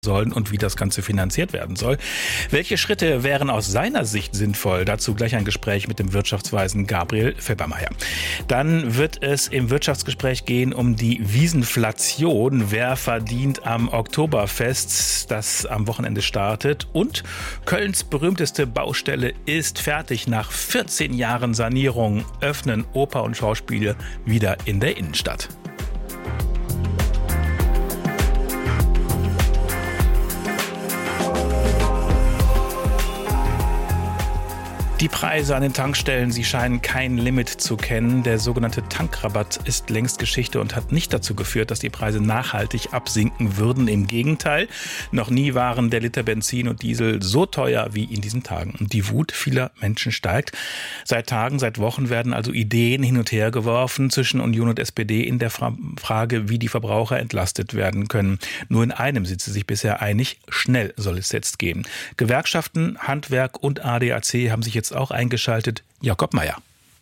sollen und wie das Ganze finanziert werden soll. Welche Schritte wären aus seiner Sicht sinnvoll? Dazu gleich ein Gespräch mit dem Wirtschaftsweisen Gabriel Felbermayr. Dann wird es im Wirtschaftsgespräch gehen um die Wiesenflation. Wer verdient am Oktoberfest, das am Wochenende startet? Und Kölns berühmteste Baustelle ist fertig. Nach 14 Jahren Sanierung öffnen Oper und Schauspiele wieder in der Innenstadt. Die Preise an den Tankstellen, sie scheinen kein Limit zu kennen. Der sogenannte Tankrabatt ist längst Geschichte und hat nicht dazu geführt, dass die Preise nachhaltig absinken würden. Im Gegenteil, noch nie waren der Liter Benzin und Diesel so teuer wie in diesen Tagen. Und die Wut vieler Menschen steigt. Seit Tagen, seit Wochen werden also Ideen hin und her geworfen zwischen Union und SPD in der Frage, wie die Verbraucher entlastet werden können. Nur in einem sind sie sich bisher einig: schnell soll es jetzt gehen. Gewerkschaften, Handwerk und ADAC haben sich jetzt auch eingeschaltet. Jakob Mayer.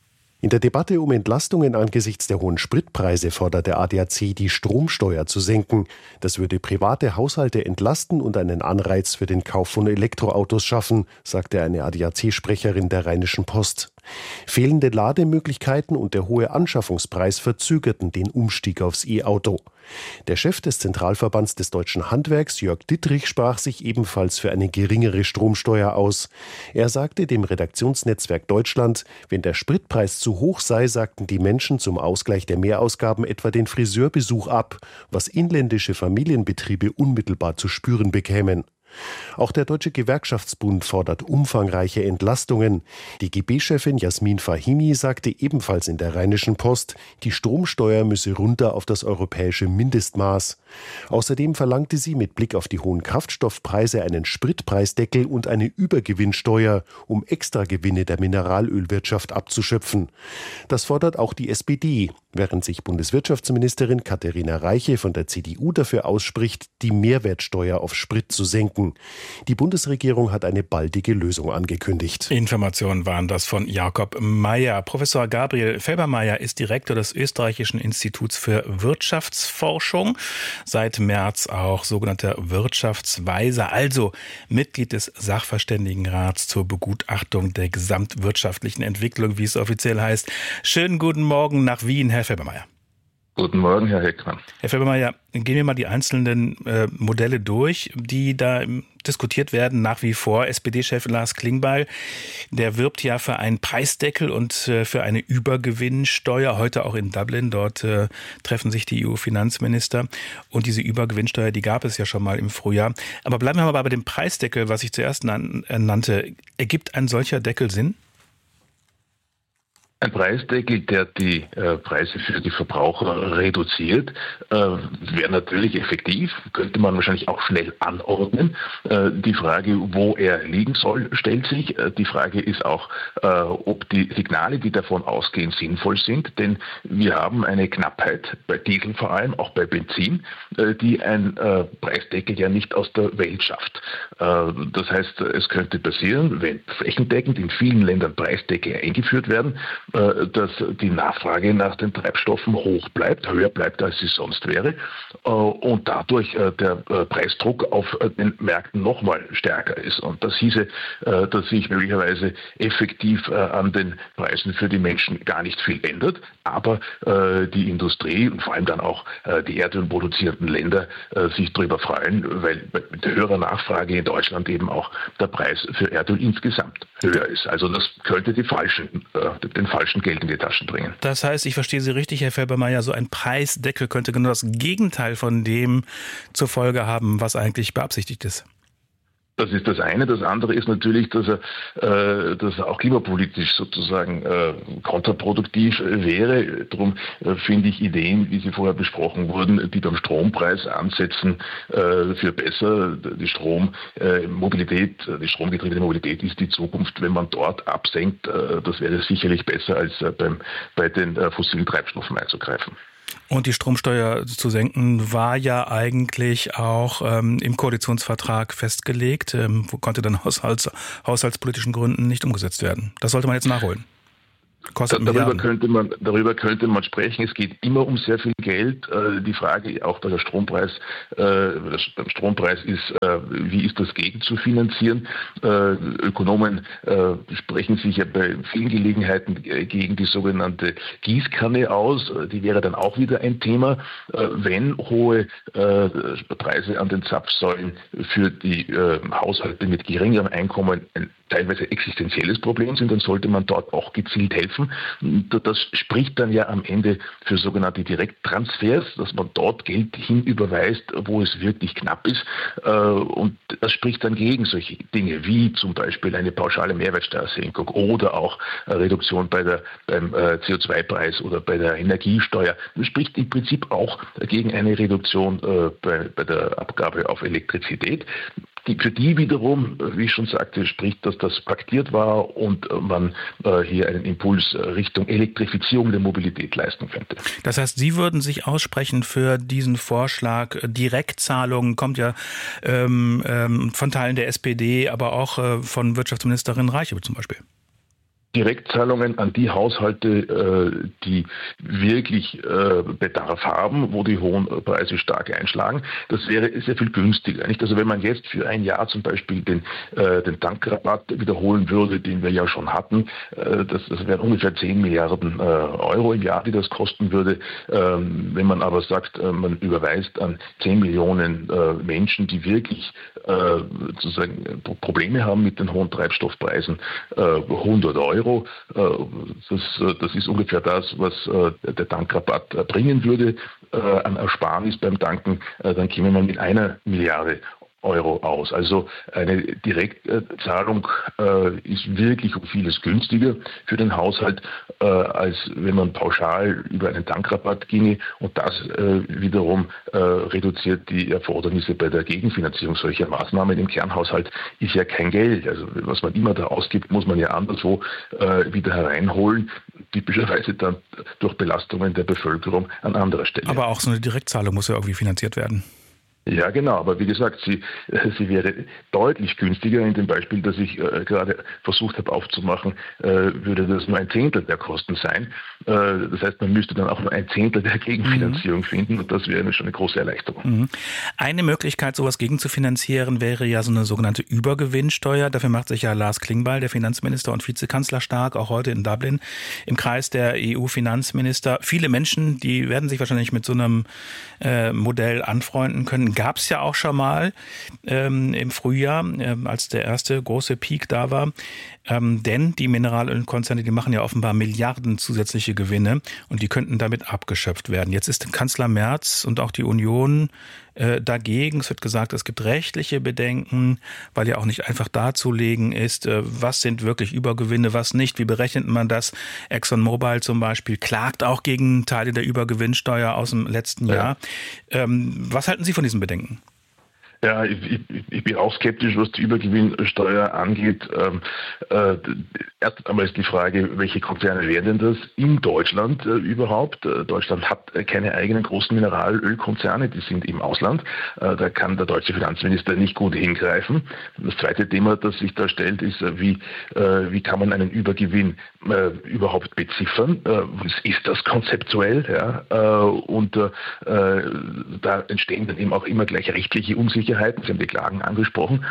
In der Debatte um Entlastungen angesichts der hohen Spritpreise fordert der ADAC, die Stromsteuer zu senken. Das würde private Haushalte entlasten und einen Anreiz für den Kauf von Elektroautos schaffen, sagte eine ADAC-Sprecherin der Rheinischen Post. Fehlende Lademöglichkeiten und der hohe Anschaffungspreis verzögerten den Umstieg aufs E-Auto. Der Chef des Zentralverbands des deutschen Handwerks, Jörg Dittrich, sprach sich ebenfalls für eine geringere Stromsteuer aus. Er sagte dem Redaktionsnetzwerk Deutschland, wenn der Spritpreis zu hoch sei, sagten die Menschen zum Ausgleich der Mehrausgaben etwa den Friseurbesuch ab, was inländische Familienbetriebe unmittelbar zu spüren bekämen. Auch der Deutsche Gewerkschaftsbund fordert umfangreiche Entlastungen. Die GB-Chefin Jasmin Fahimi sagte ebenfalls in der Rheinischen Post, die Stromsteuer müsse runter auf das europäische Mindestmaß. Außerdem verlangte sie mit Blick auf die hohen Kraftstoffpreise einen Spritpreisdeckel und eine Übergewinnsteuer, um Extragewinne der Mineralölwirtschaft abzuschöpfen. Das fordert auch die SPD, während sich Bundeswirtschaftsministerin Katharina Reiche von der CDU dafür ausspricht, die Mehrwertsteuer auf Sprit zu senken. Die Bundesregierung hat eine baldige Lösung angekündigt. Informationen waren das von Jakob Mayer. Professor Gabriel Felbermayr ist Direktor des Österreichischen Instituts für Wirtschaftsforschung. Seit März auch sogenannter Wirtschaftsweiser, also Mitglied des Sachverständigenrats zur Begutachtung der gesamtwirtschaftlichen Entwicklung, wie es offiziell heißt. Schönen guten Morgen nach Wien, Herr Felbermayr. Guten Morgen, Herr Heckmann. Herr Felbermayr, gehen wir mal die einzelnen Modelle durch, die da diskutiert werden nach wie vor. SPD-Chef Lars Klingbeil, der wirbt ja für einen Preisdeckel und für eine Übergewinnsteuer. Heute auch in Dublin, dort treffen sich die EU-Finanzminister. Und diese Übergewinnsteuer, die gab es ja schon mal im Frühjahr. Aber bleiben wir mal bei dem Preisdeckel, was ich zuerst nannte. Ergibt ein solcher Deckel Sinn? Ein Preisdeckel, der die Preise für die Verbraucher reduziert, wäre natürlich effektiv, könnte man wahrscheinlich auch schnell anordnen. Die Frage, wo er liegen soll, stellt sich. Die Frage ist auch, ob die Signale, die davon ausgehen, sinnvoll sind. Denn wir haben eine Knappheit, bei Diesel vor allem, auch bei Benzin, die ein Preisdeckel ja nicht aus der Welt schafft. Das heißt, es könnte passieren, wenn flächendeckend in vielen Ländern Preisdeckel eingeführt werden, dass die Nachfrage nach den Treibstoffen hoch bleibt, höher bleibt, als sie sonst wäre, und dadurch der Preisdruck auf den Märkten nochmal stärker ist. Und das hieße, dass sich möglicherweise effektiv an den Preisen für die Menschen gar nicht viel ändert, aber die Industrie und vor allem dann auch die erdölproduzierenden Länder sich darüber freuen, weil mit höherer Nachfrage in Deutschland eben auch der Preis für Erdöl insgesamt höher ist. Also das könnte den falschen Geld in die Taschen bringen. Das heißt, ich verstehe Sie richtig, Herr Felbermayr, so ein Preisdeckel könnte genau das Gegenteil von dem zur Folge haben, was eigentlich beabsichtigt ist. Das ist das eine. Das andere ist natürlich, dass er auch klimapolitisch sozusagen kontraproduktiv wäre. Darum finde ich Ideen, wie sie vorher besprochen wurden, die beim Strompreis ansetzen, für besser. Die stromgetriebene Mobilität ist die Zukunft. Wenn man dort absenkt, das wäre sicherlich besser, als bei den fossilen Treibstoffen einzugreifen. Und die Stromsteuer zu senken war ja eigentlich auch im Koalitionsvertrag festgelegt, konnte dann aus haushaltspolitischen Gründen nicht umgesetzt werden. Das sollte man jetzt nachholen. Kostet Darüber könnte man sprechen. Es geht immer um sehr viel Geld. Die Frage auch bei der beim Strompreis ist, wie ist das gegen zu finanzieren? Ökonomen sprechen sich ja bei vielen Gelegenheiten gegen die sogenannte Gießkanne aus. Die wäre dann auch wieder ein Thema. Wenn hohe Preise an den Zapfsäulen für die Haushalte mit geringerem Einkommen ein teilweise existenzielles Problem sind, dann sollte man dort auch gezielt helfen. Das spricht dann ja am Ende für sogenannte Direkttransfers, dass man dort Geld hinüberweist, wo es wirklich knapp ist. Und das spricht dann gegen solche Dinge wie zum Beispiel eine pauschale Mehrwertsteuersenkung oder auch Reduktion beim CO2-Preis oder bei der Energiesteuer. Das spricht im Prinzip auch gegen eine Reduktion bei der Abgabe auf Elektrizität. Für die wiederum, wie ich schon sagte, spricht, dass das paktiert war und man hier einen Impuls Richtung Elektrifizierung der Mobilität leisten könnte. Das heißt, Sie würden sich aussprechen für diesen Vorschlag. Direktzahlungen kommt ja von Teilen der SPD, aber auch von Wirtschaftsministerin Reiche zum Beispiel. Direktzahlungen an die Haushalte, die wirklich Bedarf haben, wo die hohen Preise stark einschlagen. Das wäre sehr viel günstiger. Nicht? Also wenn man jetzt für ein Jahr zum Beispiel den Tankrabatt wiederholen würde, den wir ja schon hatten, das wären ungefähr 10 Milliarden Euro im Jahr, die das kosten würde. Wenn man aber sagt, man überweist an 10 Millionen Menschen, die wirklich sozusagen Probleme haben mit den hohen Treibstoffpreisen, 100 Euro. Das ist ungefähr das, was der Tankrabatt bringen würde an Ersparnis beim Tanken. Dann käme man mit 1 Milliarde Euro aus. Also eine Direktzahlung ist wirklich um vieles günstiger für den Haushalt, als wenn man pauschal über einen Tankrabatt ginge. Und das wiederum reduziert die Erfordernisse bei der Gegenfinanzierung solcher Maßnahmen. Im Kernhaushalt ist ja kein Geld. Also was man immer da ausgibt, muss man ja anderswo wieder hereinholen. Typischerweise dann durch Belastungen der Bevölkerung an anderer Stelle. Aber auch so eine Direktzahlung muss ja irgendwie finanziert werden. Ja, genau. Aber wie gesagt, sie wäre deutlich günstiger. In dem Beispiel, das ich gerade versucht habe aufzumachen, würde das nur 1/10 der Kosten sein. Das heißt, man müsste dann auch nur 1/10 der Gegenfinanzierung finden. Und das wäre schon eine große Erleichterung. Eine Möglichkeit, sowas gegenzufinanzieren, wäre ja so eine sogenannte Übergewinnsteuer. Dafür macht sich ja Lars Klingbeil, der Finanzminister und Vizekanzler, stark, auch heute in Dublin, im Kreis der EU-Finanzminister. Viele Menschen, die werden sich wahrscheinlich mit so einem Modell anfreunden können. Gab es ja auch schon mal im Frühjahr, als der erste große Peak da war. Denn die Mineralölkonzerne, die machen ja offenbar Milliarden zusätzliche Gewinne und die könnten damit abgeschöpft werden. Jetzt ist Kanzler Merz und auch die Union dagegen. Es wird gesagt, es gibt rechtliche Bedenken, weil ja auch nicht einfach darzulegen ist, was sind wirklich Übergewinne, was nicht. Wie berechnet man das? ExxonMobil zum Beispiel klagt auch gegen Teile der Übergewinnsteuer aus dem letzten Jahr. Was halten Sie von diesen Bedenken? Ja, ich bin auch skeptisch, was die Übergewinnsteuer angeht. Erst einmal ist die Frage, welche Konzerne wären denn das in Deutschland überhaupt? Deutschland hat keine eigenen großen Mineralölkonzerne, die sind im Ausland. Da kann der deutsche Finanzminister nicht gut hingreifen. Das zweite Thema, das sich da stellt, ist, wie kann man einen Übergewinn überhaupt beziffern? Was ist das konzeptuell? Ja? Und da entstehen dann eben auch immer gleich rechtliche Unsicherheiten. Sie haben die Klagen angesprochen.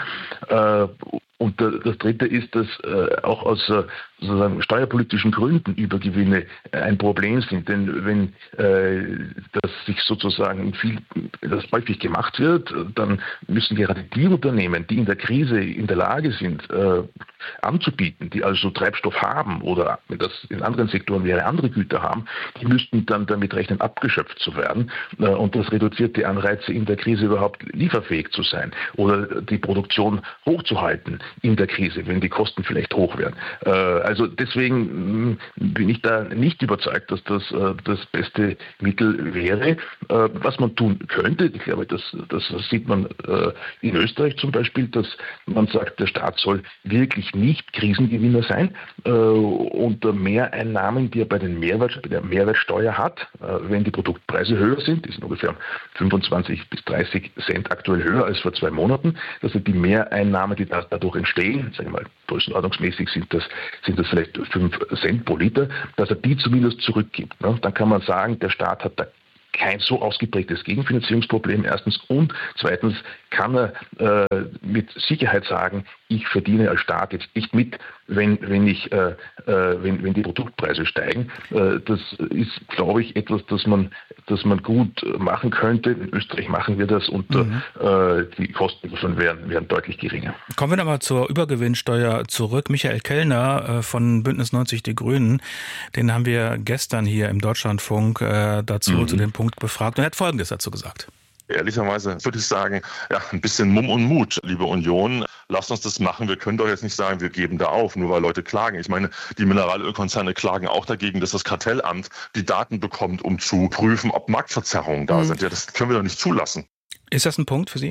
Und das Dritte ist, dass auch aus sozusagen steuerpolitischen Gründen Übergewinne ein Problem sind. Denn wenn das sich sozusagen das häufig gemacht wird, dann müssen gerade die Unternehmen, die in der Krise in der Lage sind, anzubieten, die also Treibstoff haben oder, wenn das in anderen Sektoren wäre, andere Güter haben, die müssten dann damit rechnen, abgeschöpft zu werden. Und das reduziert die Anreize, in der Krise überhaupt lieferfähig zu sein oder die Produktion hochzuhalten in der Krise, wenn die Kosten vielleicht hoch werden. Also deswegen bin ich da nicht überzeugt, dass das das beste Mittel wäre. Was man tun könnte, ich glaube, das sieht man in Österreich zum Beispiel, dass man sagt, der Staat soll wirklich nicht Krisengewinner sein und Mehreinnahmen, die er bei der Mehrwertsteuer hat, wenn die Produktpreise höher sind, die sind ungefähr 25 bis 30 Cent aktuell höher als vor 2 Monaten, dass die Mehreinnahmen, die dadurch entstehen, sagen wir mal, größenordnungsmäßig sind das sind das vielleicht 5 Cent pro Liter, dass er die zumindest zurückgibt. Ne? Dann kann man sagen, der Staat hat da kein so ausgeprägtes Gegenfinanzierungsproblem erstens und zweitens kann er mit Sicherheit sagen, ich verdiene als Staat jetzt nicht mit, wenn die Produktpreise steigen. Das ist, glaube ich, etwas, das man gut machen könnte. In Österreich machen wir das und die Kosten davon wären deutlich geringer. Kommen wir nochmal zur Übergewinnsteuer zurück. Michael Kellner von Bündnis 90 Die Grünen, den haben wir gestern hier im Deutschlandfunk dazu zu dem Punkt befragt und er hat Folgendes dazu gesagt. Ehrlicherweise würde ich sagen, ja, ein bisschen Mumm und Mut, liebe Union. Lasst uns das machen. Wir können doch jetzt nicht sagen, wir geben da auf, nur weil Leute klagen. Ich meine, die Mineralölkonzerne klagen auch dagegen, dass das Kartellamt die Daten bekommt, um zu prüfen, ob Marktverzerrungen da sind. Ja, das können wir doch nicht zulassen. Ist das ein Punkt für Sie?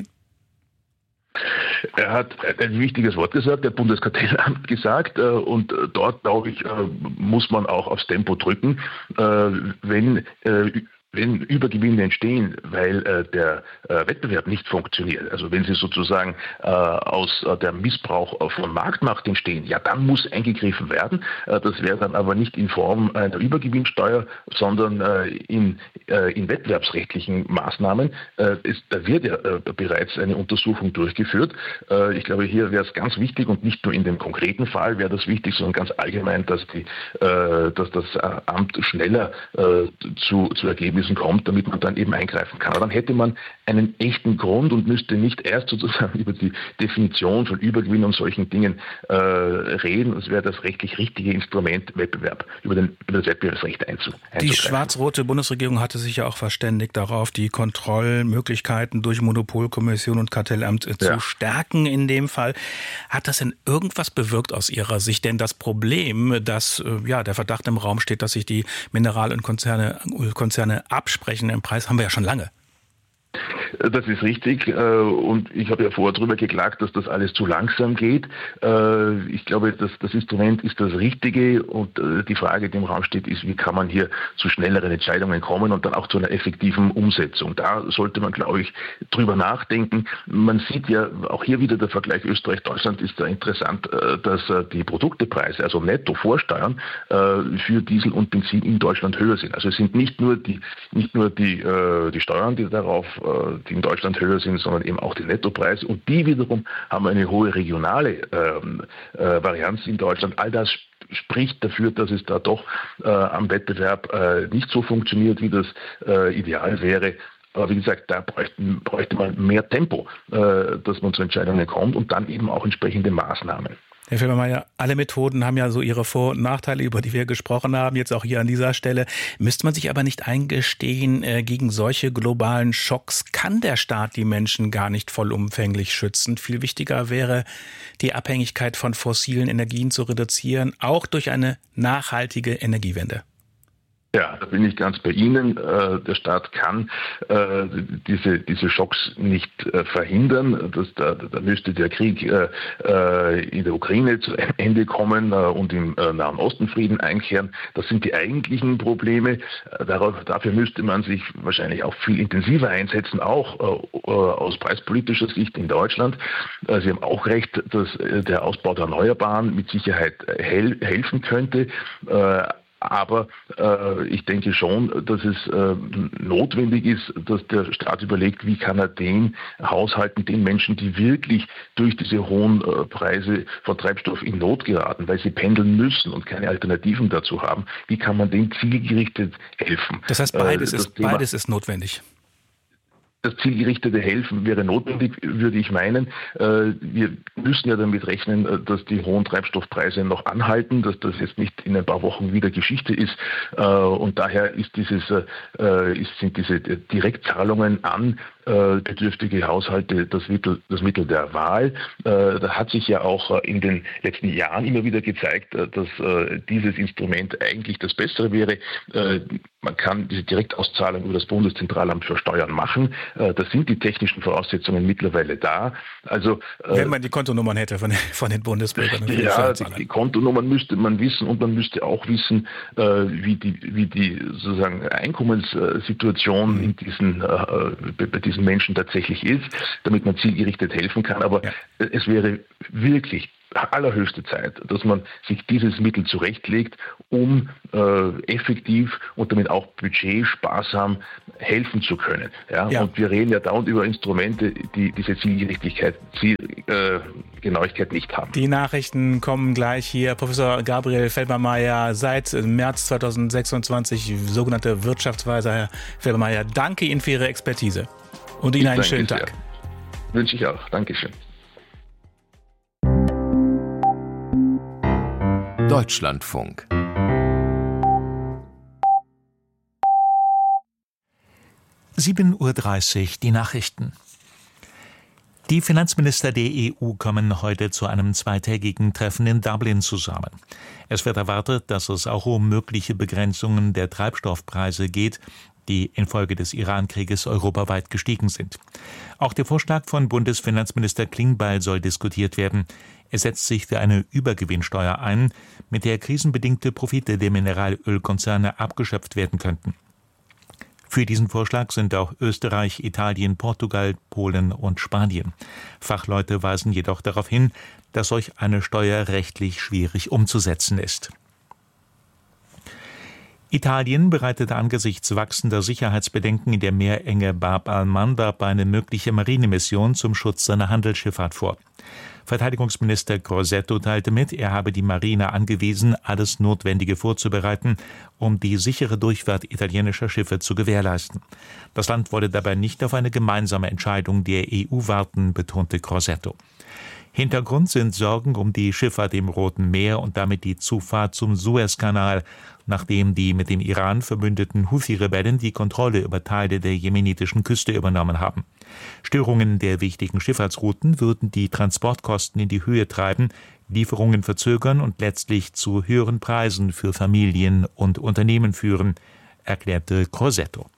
Er hat ein wichtiges Wort gesagt, der Bundeskartellamt gesagt, und dort, glaube ich, muss man auch aufs Tempo drücken, wenn Übergewinne entstehen, weil der Wettbewerb nicht funktioniert, also wenn sie sozusagen aus der Missbrauch von Marktmacht entstehen, ja, dann muss eingegriffen werden. Das wäre dann aber nicht in Form einer Übergewinnsteuer, sondern in wettbewerbsrechtlichen Maßnahmen. Da wird ja bereits eine Untersuchung durchgeführt. Ich glaube, hier wäre es ganz wichtig und nicht nur in dem konkreten Fall wäre das wichtig, sondern ganz allgemein, dass das Amt schneller zu Ergebnissen kommt, damit man dann eben eingreifen kann. Aber dann hätte man einen echten Grund und müsste nicht erst sozusagen über die Definition von Übergewinn und solchen Dingen reden. Es wäre das rechtlich richtige Instrument, Wettbewerb, über das Wettbewerbsrecht einzugreifen. Die schwarz-rote Bundesregierung hatte sich ja auch verständigt darauf, die Kontrollmöglichkeiten durch Monopolkommission und Kartellamt zu stärken in dem Fall. Hat das denn irgendwas bewirkt aus Ihrer Sicht? Denn das Problem, dass der Verdacht im Raum steht, dass sich die Mineralölkonzerne absprechen im Preis, haben wir ja schon lange. Das ist richtig und ich habe ja vorher darüber geklagt, dass das alles zu langsam geht. Ich glaube, das Instrument ist das Richtige und die Frage, die im Raum steht, ist, wie kann man hier zu schnelleren Entscheidungen kommen und dann auch zu einer effektiven Umsetzung. Da sollte man, glaube ich, drüber nachdenken. Man sieht ja auch hier wieder der Vergleich Österreich-Deutschland ist da interessant, dass die Produktepreise, also netto Vorsteuern, für Diesel und Benzin in Deutschland höher sind. Also es sind nicht nur die Steuern, die in Deutschland höher sind, sondern eben auch die Nettopreise. Und die wiederum haben eine hohe regionale Varianz in Deutschland. All das spricht dafür, dass es da doch am Wettbewerb nicht so funktioniert, wie das ideal wäre. Aber wie gesagt, da bräuchte man mehr Tempo, dass man zu Entscheidungen kommt und dann eben auch entsprechende Maßnahmen. Herr Felbermayr, alle Methoden haben ja so ihre Vor- und Nachteile, über die wir gesprochen haben, jetzt auch hier an dieser Stelle. Müsste man sich aber nicht eingestehen, gegen solche globalen Schocks kann der Staat die Menschen gar nicht vollumfänglich schützen. Viel wichtiger wäre, die Abhängigkeit von fossilen Energien zu reduzieren, auch durch eine nachhaltige Energiewende. Ja, da bin ich ganz bei Ihnen. Der Staat kann diese Schocks nicht verhindern. Da müsste der Krieg in der Ukraine zu einem Ende kommen und im Nahen Osten Frieden einkehren. Das sind die eigentlichen Probleme. Dafür müsste man sich wahrscheinlich auch viel intensiver einsetzen, auch aus preispolitischer Sicht in Deutschland. Sie haben auch recht, dass der Ausbau der Erneuerbaren mit Sicherheit helfen könnte. Aber ich denke schon, dass es notwendig ist, dass der Staat überlegt, wie kann er den Haushalten, den Menschen, die wirklich durch diese hohen Preise von Treibstoff in Not geraten, weil sie pendeln müssen und keine Alternativen dazu haben, wie kann man denen zielgerichtet helfen? Das heißt, beides ist notwendig. Das zielgerichtete Helfen wäre notwendig, würde ich meinen. Wir müssen ja damit rechnen, dass die hohen Treibstoffpreise noch anhalten, dass das jetzt nicht in ein paar Wochen wieder Geschichte ist. Und daher sind diese Direktzahlungen an bedürftige Haushalte das Mittel der Wahl. Da hat sich ja auch in den letzten Jahren immer wieder gezeigt, dass dieses Instrument eigentlich das Bessere wäre. Man kann diese Direktauszahlung über das Bundeszentralamt für Steuern machen. Da sind die technischen Voraussetzungen mittlerweile da. Also wenn man die Kontonummern hätte von den Bundesbürgern und die Kontonummern müsste man wissen und man müsste auch wissen, wie die sozusagen Einkommenssituation bei diesen Menschen tatsächlich ist, damit man zielgerichtet helfen kann. Aber es wäre wirklich allerhöchste Zeit, dass man sich dieses Mittel zurechtlegt, um effektiv und damit auch budgetsparsam helfen zu können. Ja? Und wir reden ja dauernd über Instrumente, die diese Zielgenauigkeit nicht haben. Die Nachrichten kommen gleich hier. Professor Gabriel Felbermayr, seit März 2026 sogenannte Wirtschaftsweiser. Herr Felbermayr, danke Ihnen für Ihre Expertise und Ihnen einen schönen Tag. Wünsche ich auch. Dankeschön. Deutschlandfunk. (7:30 Uhr) die Nachrichten. Die Finanzminister der EU kommen heute zu einem zweitägigen Treffen in Dublin zusammen. Es wird erwartet, dass es auch um mögliche Begrenzungen der Treibstoffpreise geht, die infolge des Iran-Krieges europaweit gestiegen sind. Auch der Vorschlag von Bundesfinanzminister Klingbeil soll diskutiert werden. Er setzt sich für eine Übergewinnsteuer ein, mit der krisenbedingte Profite der Mineralölkonzerne abgeschöpft werden könnten. Für diesen Vorschlag sind auch Österreich, Italien, Portugal, Polen und Spanien. Fachleute weisen jedoch darauf hin, dass solch eine Steuer rechtlich schwierig umzusetzen ist. Italien bereitet angesichts wachsender Sicherheitsbedenken in der Meerenge Bab al-Mandab eine mögliche Marinemission zum Schutz seiner Handelsschifffahrt vor. Verteidigungsminister Crosetto teilte mit, er habe die Marine angewiesen, alles Notwendige vorzubereiten, um die sichere Durchfahrt italienischer Schiffe zu gewährleisten. Das Land wolle dabei nicht auf eine gemeinsame Entscheidung der EU warten, betonte Crosetto. Hintergrund sind Sorgen um die Schifffahrt im Roten Meer und damit die Zufahrt zum Suezkanal, nachdem die mit dem Iran verbündeten Houthi-Rebellen die Kontrolle über Teile der jemenitischen Küste übernommen haben. Störungen der wichtigen Schifffahrtsrouten würden die Transportkosten in die Höhe treiben, Lieferungen verzögern und letztlich zu höheren Preisen für Familien und Unternehmen führen, erklärte Crosetto.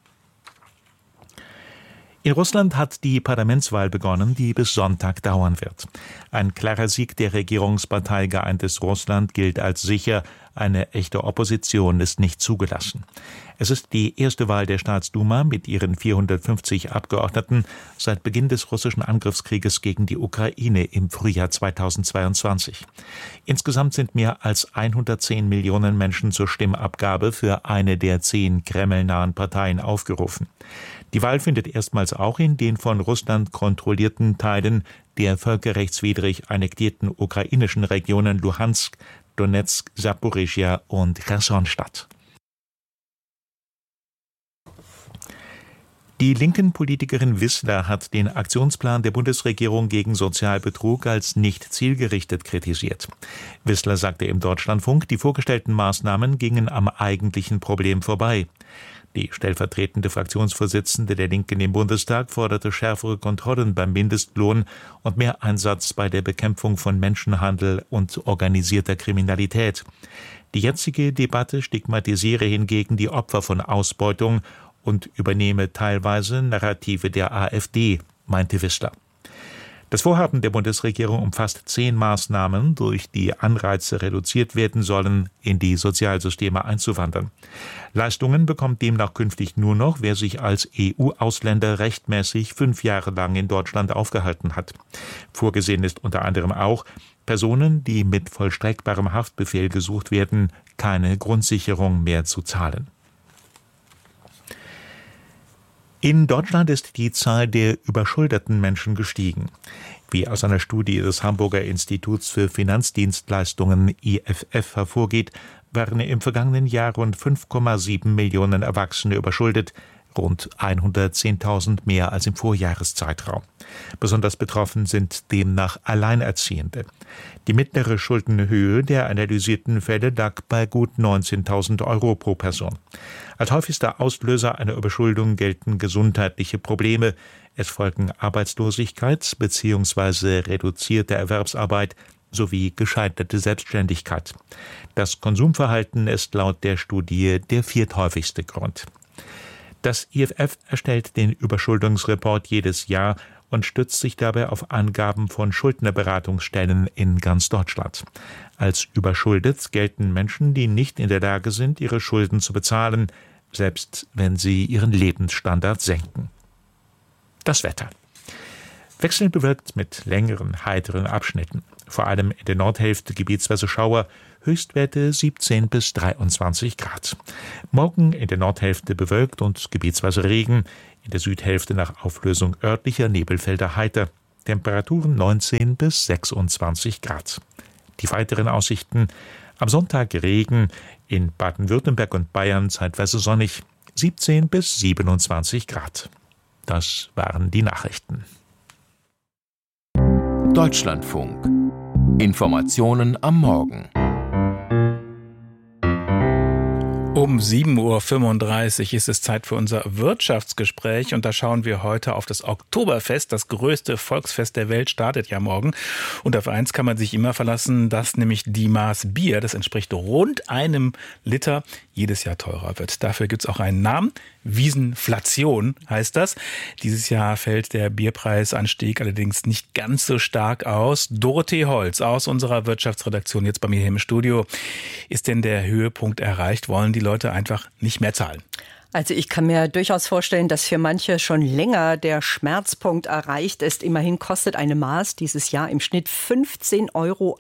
In Russland hat die Parlamentswahl begonnen, die bis Sonntag dauern wird. Ein klarer Sieg der Regierungspartei Geeintes Russland gilt als sicher, eine echte Opposition ist nicht zugelassen. Es ist die erste Wahl der Staatsduma mit ihren 450 Abgeordneten seit Beginn des russischen Angriffskrieges gegen die Ukraine im Frühjahr 2022. Insgesamt sind mehr als 110 Millionen Menschen zur Stimmabgabe für eine der 10 kremlnahen Parteien aufgerufen. Die Wahl findet erstmals auch in den von Russland kontrollierten Teilen der völkerrechtswidrig annektierten ukrainischen Regionen Luhansk, Donetsk, Saporischschja und Cherson statt. Die linken Politikerin Wissler hat den Aktionsplan der Bundesregierung gegen Sozialbetrug als nicht zielgerichtet kritisiert. Wissler sagte im Deutschlandfunk, die vorgestellten Maßnahmen gingen am eigentlichen Problem vorbei. Die stellvertretende Fraktionsvorsitzende der Linken im Bundestag forderte schärfere Kontrollen beim Mindestlohn und mehr Einsatz bei der Bekämpfung von Menschenhandel und organisierter Kriminalität. Die jetzige Debatte stigmatisiere hingegen die Opfer von Ausbeutung und übernehme teilweise Narrative der AfD, meinte Wissler. Das Vorhaben der Bundesregierung umfasst 10 Maßnahmen, durch die Anreize reduziert werden sollen, in die Sozialsysteme einzuwandern. Leistungen bekommt demnach künftig nur noch, wer sich als EU-Ausländer rechtmäßig 5 Jahre lang in Deutschland aufgehalten hat. Vorgesehen ist unter anderem auch, Personen, die mit vollstreckbarem Haftbefehl gesucht werden, keine Grundsicherung mehr zu zahlen. In Deutschland ist die Zahl der überschuldeten Menschen gestiegen. Wie aus einer Studie des Hamburger Instituts für Finanzdienstleistungen IFF hervorgeht, waren im vergangenen Jahr rund 5,7 Millionen Erwachsene überschuldet, rund 110.000 mehr als im Vorjahreszeitraum. Besonders betroffen sind demnach Alleinerziehende. Die mittlere Schuldenhöhe der analysierten Fälle lag bei gut 19.000 Euro pro Person. Als häufigster Auslöser einer Überschuldung gelten gesundheitliche Probleme. Es folgen Arbeitslosigkeit bzw. reduzierte Erwerbsarbeit sowie gescheiterte Selbstständigkeit. Das Konsumverhalten ist laut der Studie der vierthäufigste Grund. Das IFF erstellt den Überschuldungsreport jedes Jahr und stützt sich dabei auf Angaben von Schuldnerberatungsstellen in ganz Deutschland. Als überschuldet gelten Menschen, die nicht in der Lage sind, ihre Schulden zu bezahlen, selbst wenn sie ihren Lebensstandard senken. Das Wetter. Wechselnd bewölkt mit längeren, heiteren Abschnitten. Vor allem in der Nordhälfte gebietsweise Schauer, Höchstwerte 17 bis 23 Grad. Morgen in der Nordhälfte bewölkt und gebietsweise Regen, in der Südhälfte nach Auflösung örtlicher Nebelfelder heiter. Temperaturen 19 bis 26 Grad. Die weiteren Aussichten: am Sonntag Regen, in Baden-Württemberg und Bayern zeitweise sonnig, 17 bis 27 Grad. Das waren die Nachrichten. Deutschlandfunk. Informationen am Morgen. Um 7.35 Uhr ist es Zeit für unser Wirtschaftsgespräch und da schauen wir heute auf das Oktoberfest. Das größte Volksfest der Welt startet ja morgen. Und auf eins kann man sich immer verlassen, dass nämlich die Maß Bier, das entspricht rund 1 Liter, jedes Jahr teurer wird. Dafür gibt es auch einen Namen. Wiesenflation heißt das. Dieses Jahr fällt der Bierpreisanstieg allerdings nicht ganz so stark aus. Dorothee Holz aus unserer Wirtschaftsredaktion jetzt bei mir hier im Studio. Ist denn der Höhepunkt erreicht? Wollen die Leute einfach nicht mehr zahlen? Also ich kann mir durchaus vorstellen, dass für manche schon länger der Schmerzpunkt erreicht ist. Immerhin kostet eine Maß dieses Jahr im Schnitt 15,61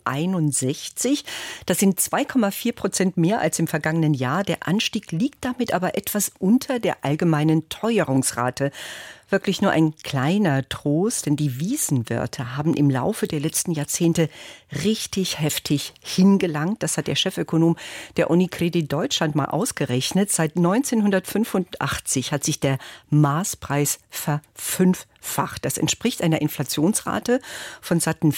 €. Das sind 2,4% mehr als im vergangenen Jahr. Der Anstieg liegt damit aber etwas unter der allgemeinen Teuerungsrate. Wirklich nur ein kleiner Trost, denn die Wiesenwirte haben im Laufe der letzten Jahrzehnte richtig heftig hingelangt. Das hat der Chefökonom der Unicredit Deutschland mal ausgerechnet. Seit 1985 hat sich der Maßpreis verfünffacht. Das entspricht einer Inflationsrate von satten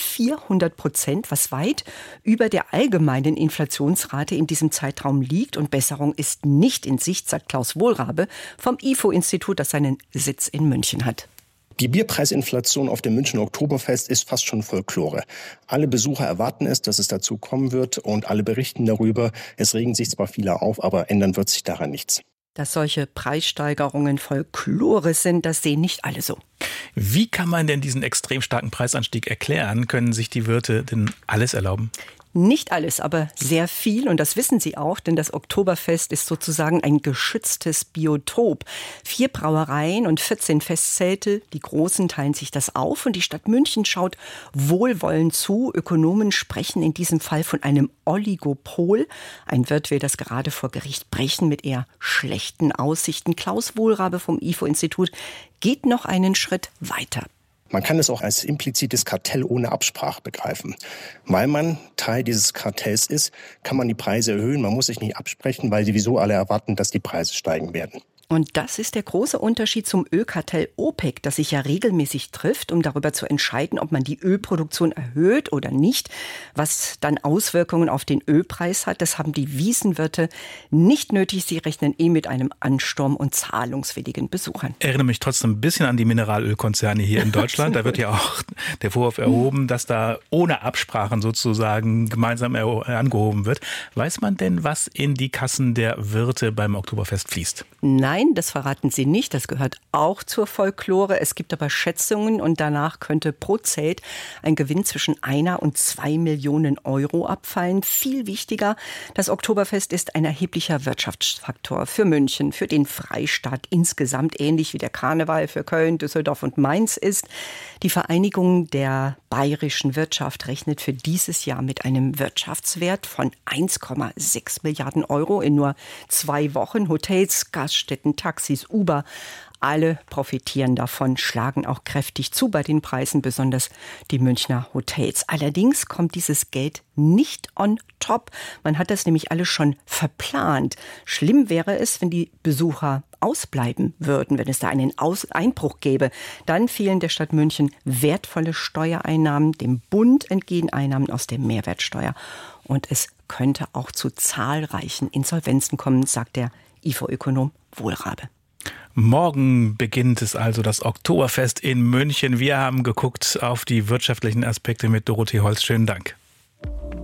400%, was weit über der allgemeinen Inflationsrate in diesem Zeitraum liegt. Und Besserung ist nicht in Sicht, sagt Klaus Wohlrabe vom IFO-Institut, das seinen Sitz in München hat. Die Bierpreisinflation auf dem Münchner Oktoberfest ist fast schon Folklore. Alle Besucher erwarten es, dass es dazu kommen wird und alle berichten darüber. Es regen sich zwar viele auf, aber ändern wird sich daran nichts. Dass solche Preissteigerungen Folklore sind, das sehen nicht alle so. Wie kann man denn diesen extrem starken Preisanstieg erklären? Können sich die Wirte denn alles erlauben? Nicht alles, aber sehr viel. Und das wissen Sie auch, denn das Oktoberfest ist sozusagen ein geschütztes Biotop. 4 Brauereien und 14 Festzelte, die Großen teilen sich das auf. Und die Stadt München schaut wohlwollend zu. Ökonomen sprechen in diesem Fall von einem Oligopol. Ein Wirt will das gerade vor Gericht brechen mit eher schlechten Aussichten. Klaus Wohlrabe vom IFO-Institut geht noch einen Schritt weiter. Man kann es auch als implizites Kartell ohne Absprache begreifen. Weil man Teil dieses Kartells ist, kann man die Preise erhöhen. Man muss sich nicht absprechen, weil sowieso alle erwarten, dass die Preise steigen werden. Und das ist der große Unterschied zum Ölkartell OPEC, das sich ja regelmäßig trifft, um darüber zu entscheiden, ob man die Ölproduktion erhöht oder nicht. Was dann Auswirkungen auf den Ölpreis hat, das haben die Wiesenwirte nicht nötig. Sie rechnen mit einem Ansturm und zahlungswilligen Besuchern. Erinnere mich trotzdem ein bisschen an die Mineralölkonzerne hier in Deutschland. Da wird ja auch der Vorwurf erhoben, dass da ohne Absprachen sozusagen gemeinsam angehoben wird. Weiß man denn, was in die Kassen der Wirte beim Oktoberfest fließt? Nein, das verraten sie nicht. Das gehört auch zur Folklore. Es gibt aber Schätzungen und danach könnte pro Zelt ein Gewinn zwischen 1 und 2 Millionen Euro abfallen. Viel wichtiger, das Oktoberfest ist ein erheblicher Wirtschaftsfaktor für München, für den Freistaat insgesamt, ähnlich wie der Karneval für Köln, Düsseldorf und Mainz ist. Die Vereinigung der bayerischen Wirtschaft rechnet für dieses Jahr mit einem Wirtschaftswert von 1,6 Milliarden Euro in nur 2 Wochen. Hotels, Gaststätten, Taxis, Uber, alle profitieren davon, schlagen auch kräftig zu bei den Preisen, besonders die Münchner Hotels. Allerdings kommt dieses Geld nicht on top. Man hat das nämlich alles schon verplant. Schlimm wäre es, wenn die Besucher ausbleiben würden, wenn es da einen Einbruch gäbe. Dann fehlen der Stadt München wertvolle Steuereinnahmen, dem Bund entgehen Einnahmen aus der Mehrwertsteuer. Und es könnte auch zu zahlreichen Insolvenzen kommen, sagt der IFO-Ökonom Wohlrabe. Morgen beginnt es also das Oktoberfest in München. Wir haben geguckt auf die wirtschaftlichen Aspekte mit Dorothee Holz. Schönen Dank.